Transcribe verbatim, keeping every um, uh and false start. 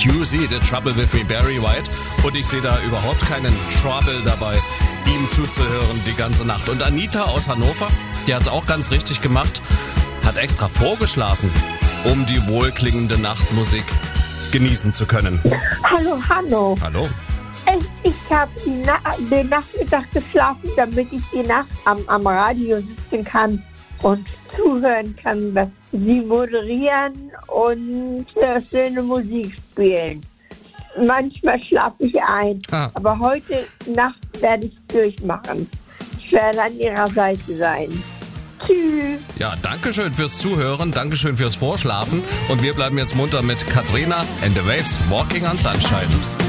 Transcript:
Q C, The Trouble With Me, Barry White. Und ich sehe da überhaupt keinen Trouble dabei, ihm zuzuhören die ganze Nacht. Und Anita aus Hannover, die hat es auch ganz richtig gemacht, hat extra vorgeschlafen, um die wohlklingende Nachtmusik genießen zu können. Hallo, Hanno. Hallo. Ich habe Na- den Nachmittag geschlafen, damit ich die Nacht am, am Radio sitzen kann und zuhören kann, was Sie moderieren und äh, schöne Musik spielen. Manchmal schlafe ich ein, Ah. aber heute Nacht werde ich durchmachen. Ich werde an Ihrer Seite sein. Tschüss. Ja, dankeschön fürs Zuhören, dankeschön fürs Vorschlafen. Und wir bleiben jetzt munter mit Katrina and the Waves, Walking on Sunshine.